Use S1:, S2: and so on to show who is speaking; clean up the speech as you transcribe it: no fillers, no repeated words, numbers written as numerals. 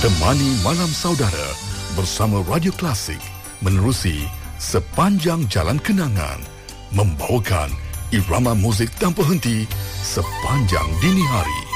S1: Temani malam saudara bersama Radio Klasik menerusi sepanjang jalan kenangan, membawakan irama muzik tanpa henti sepanjang dini hari.